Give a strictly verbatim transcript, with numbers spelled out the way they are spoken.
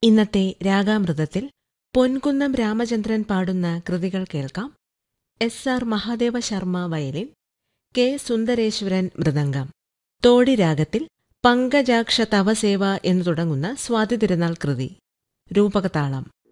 ഇന്നത്തെ രാഗാമൃതത്തിൽ പൊൻകുന്നം രാമചന്ദ്രൻ പാടുന്ന കൃതികൾ കേൾക്കാം. S R Mahadeva Sharma violin, K Sundareswaran mridangam. Todi രാഗത്തിൽ പങ്കജാക്ഷ തവസേവ എന്നു തുടങ്ങുന്ന സ്വാതി തിരുനാൾ കൃതി. രൂപകതാളം.